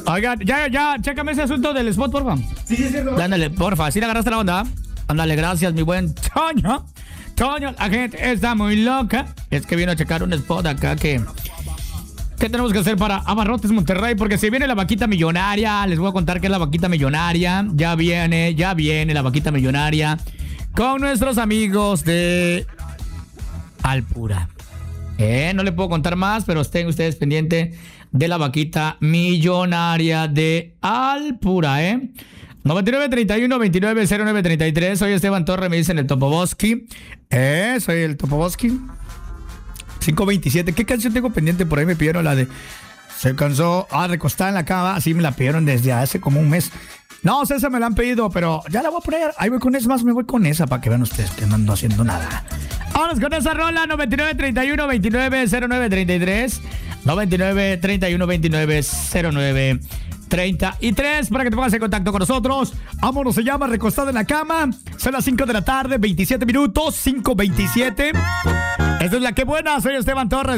Oigan, ya, chécame ese asunto del spot, porfa. Sí. Ándale, porfa, ¿sí le agarraste la onda? Ándale, gracias, mi buen Toño. Toño, la gente está muy loca. Es que vino a checar un spot acá que tenemos que hacer para Abarrotes Monterrey, porque si viene la vaquita millonaria, les voy a contar que es la vaquita millonaria. Ya viene la vaquita millonaria con nuestros amigos de Alpura. No le puedo contar más, pero estén ustedes pendientes de la vaquita millonaria de Alpura, 9931-290933. Soy Esteban Torre, me dicen el Topoboski. Soy el Topoboski. 527. ¿Qué canción tengo pendiente? Por ahí me pidieron la de Se cansó recostada en la cama. Así me la pidieron desde hace como un mes. No, esa me la han pedido, pero ya la voy a poner. Ahí voy con esa, más me voy con esa para que vean ustedes que no ando haciendo nada. Vámonos con esa rola. 9931-290933. 9931-290933. Para que te pongas en contacto con nosotros. Vámonos, se llama Recostada en la cama. Son las 5 de la tarde, 27 minutos. 5:27. Esta es la que buena. Soy Esteban Torres.